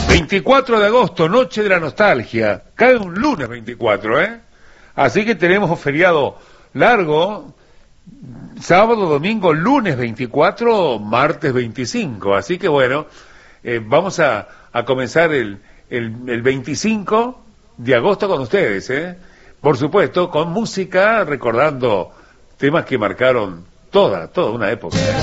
24 de agosto, noche de la nostalgia. Cae un lunes 24, ¿eh? Así que tenemos feriado largo, sábado, domingo, lunes 24, martes 25. Así que bueno, vamos a comenzar el 25 de agosto con ustedes, ¿eh? Por supuesto, con música, recordando temas que marcaron toda una época, ¿eh?